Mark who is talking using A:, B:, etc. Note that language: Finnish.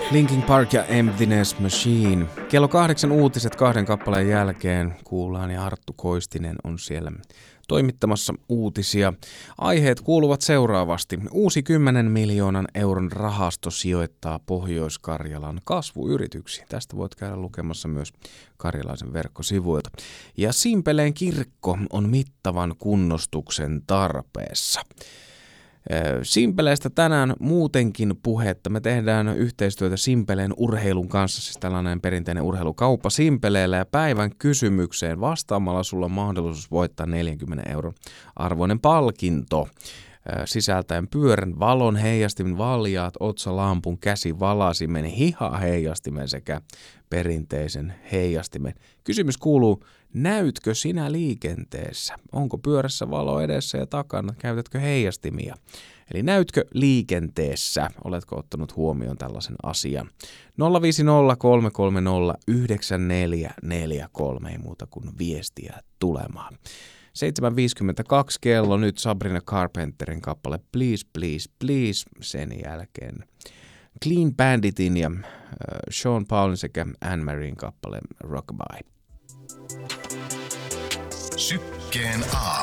A: Linkin Park ja Emptiness Machine. Kello 8 uutiset 2 kappaleen jälkeen kuullaan ja Arttu Koistinen on siellä toimittamassa uutisia. Aiheet kuuluvat seuraavasti. Uusi 10 miljoonan euron rahasto sijoittaa Pohjois-Karjalan kasvuyrityksiin. Tästä voit käydä lukemassa myös Karjalaisen verkkosivuilta. Ja Simpeleen kirkko on mittavan kunnostuksen tarpeessa. Simpeleistä tänään muutenkin puhetta. Me tehdään yhteistyötä Simpeleen urheilun kanssa, siis tällainen perinteinen urheilukauppa Simpeleellä, ja päivän kysymykseen vastaamalla sulla on mahdollisuus voittaa 40 euron arvoinen palkinto. Sisältäen pyörän, valon, heijastimen, valjaat, otsalampun, käsivalasimen, hihaheijastimen sekä perinteisen heijastimen. Kysymys kuuluu, näytkö sinä liikenteessä? Onko pyörässä valo edessä ja takana? Käytätkö heijastimia? Eli näytkö liikenteessä? Oletko ottanut huomioon tällaisen asian? 050 330 9443, ei muuta kuin viestiä tulemaan. 7.52 kello, nyt Sabrina Carpenterin kappale Please, Please, Please, sen jälkeen Clean Banditin ja Sean Paulin sekä Anne-Marien kappale Rockabye.
B: Sykkeen A.